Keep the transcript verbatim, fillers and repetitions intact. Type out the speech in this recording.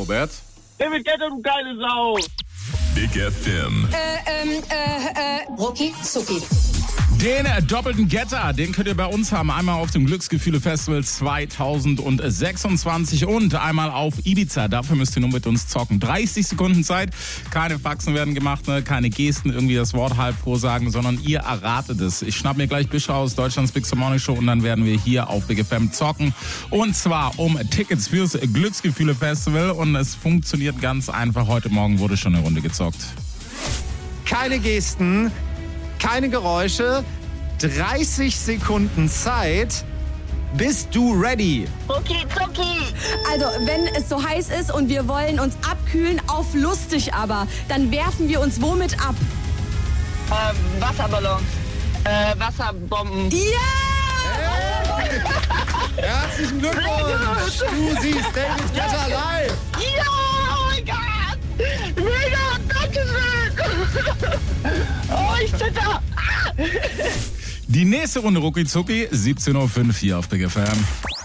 Robert. David Guetta, du geile Sau. Big F M. Äh, ähm, äh, äh, Rucki Zucki. Den äh, doppelten Getter, den könnt ihr bei uns haben. Einmal auf dem Glücksgefühle-Festival zwanzig sechsundzwanzig und einmal auf Ibiza. Dafür müsst ihr nur mit uns zocken. dreißig Sekunden Zeit, keine Faxen werden gemacht, ne? Keine Gesten, irgendwie das Wort halb vorsagen, sondern ihr erratet es. Ich schnapp mir gleich Bischof aus Deutschlands Big Morning Show und dann werden wir hier auf Big F M zocken. Und zwar um Tickets fürs Glücksgefühle-Festival und es funktioniert ganz einfach. Heute Morgen wurde schon eine Runde gezockt. Keine Gesten, keine Geräusche, dreißig Sekunden Zeit. Bist du ready? Rucki Zucki. Also, wenn es so heiß ist und wir wollen uns abkühlen, auf lustig aber, dann werfen wir uns womit ab? Ähm, Wasserballons. Äh, Wasserbomben. Ja! Hey! Herzlichen Glückwunsch! Du siehst David Guetta live! Ja, oh mein Gott! Mega, dankeschön! Oh, ich zitter! Die nächste Runde Rucki Zucki, siebzehn Uhr fünf hier auf Big F M.